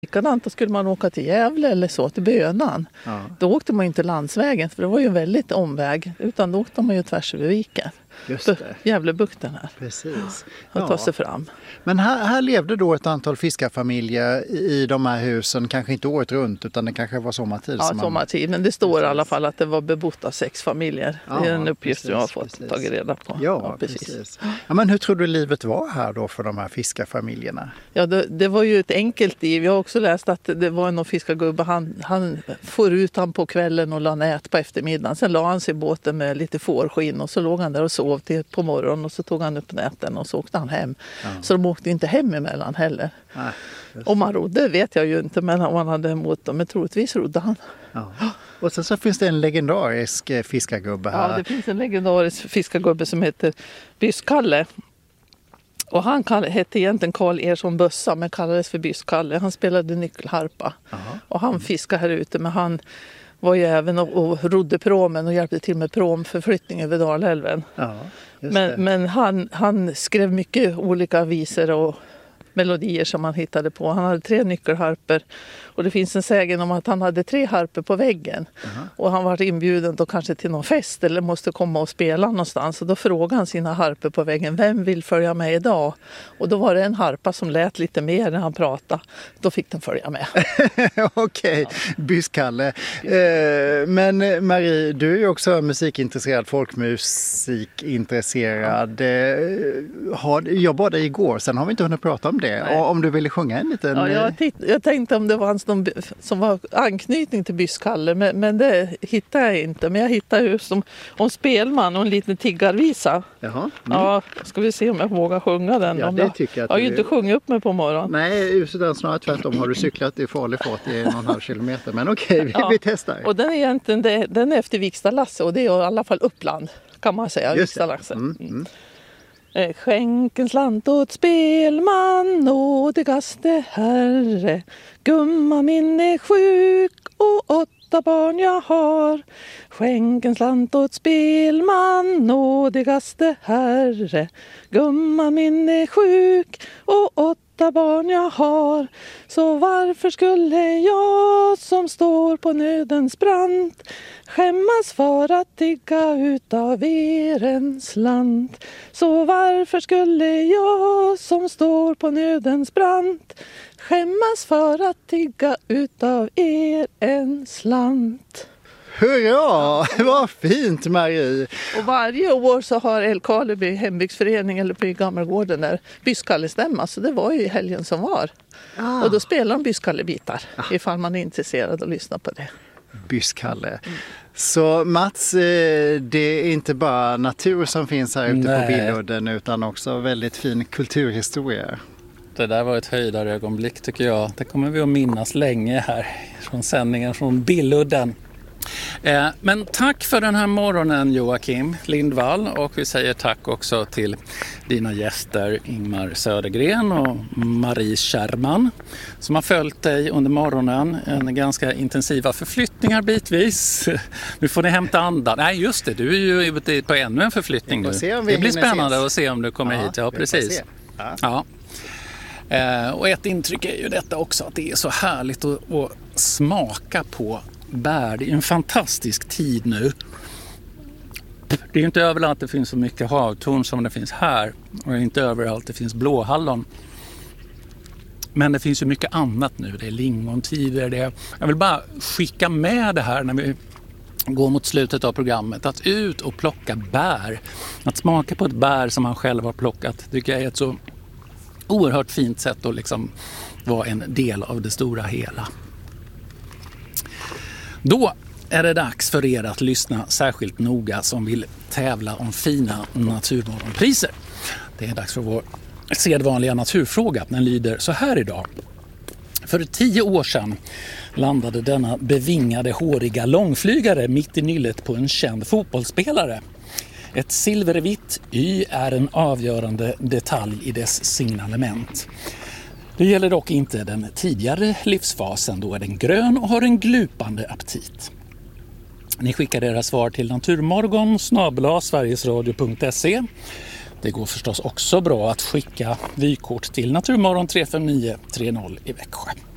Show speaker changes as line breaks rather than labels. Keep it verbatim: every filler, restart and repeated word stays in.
Likadant, då skulle man åka till Gävle eller så, till Bönan. Ja. Då åkte man ju inte landsvägen, för det var ju en väldigt omväg. Utan då åkte man ju tvärs över viken.
Just det.
Gävlebukten här.
Precis.
Ja. Och ta sig fram.
Men här, här levde då ett antal fiskarfamiljer i de här husen, kanske inte året runt, utan det kanske var sommartid.
Ja,
som man...
sommartid. Men det står precis. I alla fall att det var bebott av sex familjer.
Ja,
det är en uppgift
precis,
jag har fått
precis.
tagit reda på.
Ja, ja precis. precis. Ja, men hur tror du livet var här då för de här fiskarfamiljerna?
Ja, det, det var ju ett enkelt liv. Jag har också läst att det var någon fiskargubbe. Han, han får ut han på kvällen och la nät på eftermiddagen. Sen la han sig i båten med lite fårskinn och så låg han där och sov till på morgonen. Och så tog han upp näten och så åkte han hem. Ja. Så de åkte inte hem emellan heller. Nej, om man rodde vet jag ju inte, men om han hade emot dem. Men troligtvis rodde han. Ja.
Och sen så finns det en legendarisk fiskargubbe här.
Ja, det finns en legendarisk fiskargubbe som heter Byskalle. Och han hette egentligen Karl Ersson Bössa, men kallades för Byskalle. Han spelade nyckelharpa. Aha. Och han fiskade här ute, men han var ju även och, och rodde promen och hjälpte till med promförflyttning över Dalälven. Ja, men men han, han skrev mycket olika visor och melodier som han hittade på. Han hade tre nyckelharper och det finns en sägen om att han hade tre harper på väggen. Uh-huh. Och han var inbjuden då kanske till någon fest eller måste komma och spela någonstans. Och då frågade han sina harper på väggen, vem vill följa med idag? Och då var det en harpa som lät lite mer när han pratade. Då fick den följa med.
Okej, okay. Ja. Byskalle. Eh, men Marie, du är ju också musikintresserad, folkmusikintresserad. Ja. Eh, har, jag bad dig igår, sen har vi inte hunnit prata om det. Och om du ville sjunga en liten...
Ja, jag, titt- jag tänkte om det var hans någon, som var anknytning till Byskalle, men, men det hittade jag inte. Men jag hittade ju som om spelman och en liten tiggarvisa. Jaha. Mm. Ja, ska vi se om jag vågar sjunga den.
Ja, det tycker jag.
Jag har ju inte sjungit upp mig på morgonen.
Nej, utan snarare tvärtom har du cyklat i farlig fart i en och en halv kilometer. Men okej, vi, ja. vi testar.
Och den är egentligen det, den är efter Viksta Lasse och det är i alla fall Uppland, kan man säga. Viksta Lasse. Mm, mm. Skänk en slant åt spelman, nådigaste herre. Gumma min är sjuk och åtta barn jag har. Skänk en slant åt spelman, nådigaste herre. Gumma min är sjuk och åtta barn jag har. Så varför skulle jag som står på nödens brant skämmas för att tigga utav er en slant? Så varför skulle jag som står på nödens brant skämmas för att tigga utav er en slant?
Hurra! Vad fint, Marie!
Och varje år så har Älvkarleby hembygdsförening eller på Gammelgården där Byskalle-stämma, så det var ju helgen som var. Ah. Och då spelar de Byskalle-bitar ah. ifall man är intresserad att lyssna på det.
Byskalle. Mm. Så Mats, det är inte bara natur som finns här ute Nej. på Billudden utan också väldigt fin kulturhistoria.
Det där var ett höjdarögonblick tycker jag. Det kommer vi att minnas länge här från sändningen från Billudden. Eh, men tack för den här morgonen Joakim Lindvall, och vi säger tack också till dina gäster Ingmar Södergren och Marie Kärman som har följt dig under morgonen. En ganska intensiva förflyttningar bitvis. Nu får ni hämta andan. Nej just det, du är ju ute på ännu en förflyttning nu. Det blir spännande ses. att se om du kommer ja, hit. Ja, precis. Ja. Ja. Eh, och ett intryck är ju detta också att det är så härligt att, att smaka på bär. Det är en fantastisk tid nu. Det är inte överallt det finns så mycket havtorn som det finns här. Och inte överallt det finns blåhallon. Men det finns ju mycket annat nu. Det är lingontider. Det är... Jag vill bara skicka med det här när vi går mot slutet av programmet. Att ut och plocka bär. Att smaka på ett bär som man själv har plockat tycker jag är ett så oerhört fint sätt att liksom vara en del av det stora hela. Då är det dags för er att lyssna särskilt noga som vill tävla om fina naturmorgonpriser. Det är dags för vår sedvanliga naturfråga. Den lyder så här idag. För tio år sedan landade denna bevingade håriga långflygare mitt i nyllet på en känd fotbollsspelare. Ett silvervitt Y är en avgörande detalj i dess signalement. Det gäller dock inte den tidigare livsfasen, då är den grön och har en glupande aptit. Ni skickar era svar till naturmorgon snabel-a sverigesradio punkt se. Det går förstås också bra att skicka vykort till Naturmorgon tre fem nio tre noll i Växjö.